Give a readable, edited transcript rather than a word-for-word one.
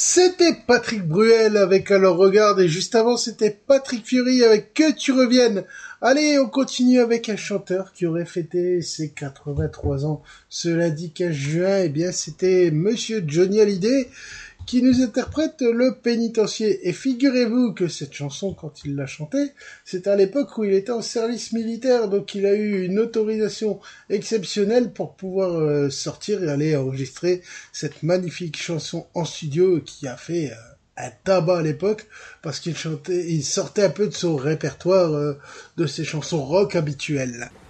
C'était Patrick Bruel avec Alors Regarde et juste avant c'était Patrick Fiori avec Que tu reviennes. Allez, on continue avec un chanteur qui aurait fêté ses 83 ans. Cela dit qu'à juin, eh bien c'était Monsieur Johnny Hallyday qui nous interprète Le Pénitencier. Et figurez-vous que cette chanson, quand il l'a chantée, c'est à l'époque où il était en service militaire, donc il a eu une autorisation exceptionnelle pour pouvoir sortir et aller enregistrer cette magnifique chanson en studio qui a fait un tabac à l'époque, parce qu'il sortait un peu de son répertoire de ses chansons rock habituelles.